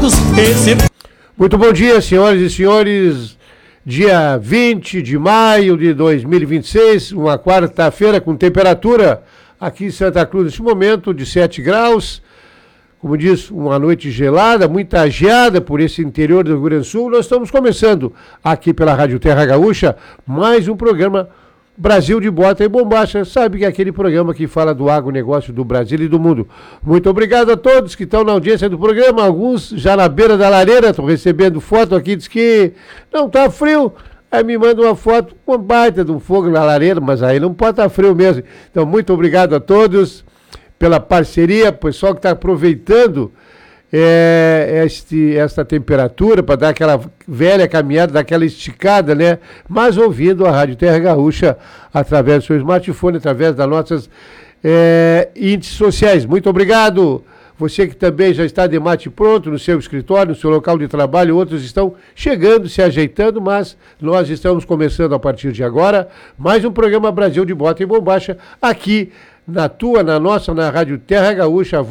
convidados. Muito bom dia, senhoras e senhores. Dia 20 de maio de 2026, uma quarta-feira com temperatura aqui em Santa Cruz, neste momento, de 7 graus. Como diz, uma noite gelada, muita geada por esse interior do Rio Grande do Sul. Nós estamos começando aqui pela Rádio Terra Gaúcha mais um programa Brasil de Bota e Bombacha. Sabe que é aquele programa que fala do agronegócio do Brasil e do mundo. Muito obrigado a todos que estão na audiência do programa. Alguns já na beira da lareira, estão recebendo foto aqui, diz que não está frio. Aí me manda uma foto com uma baita de um fogo na lareira, mas aí não pode estar frio mesmo. Então, muito obrigado a todos pela parceria, pessoal que está aproveitando esta temperatura para dar aquela velha caminhada, dar aquela esticada, né? Mas ouvindo a Rádio Terra Gaúcha através do seu smartphone, através das nossas índices sociais. Muito obrigado. Você que também já está de mate pronto no seu escritório, no seu local de trabalho, outros estão chegando, se ajeitando, mas nós estamos começando a partir de agora mais um programa Brasil de Bota e Bombacha aqui na Rádio Terra Gaúcha.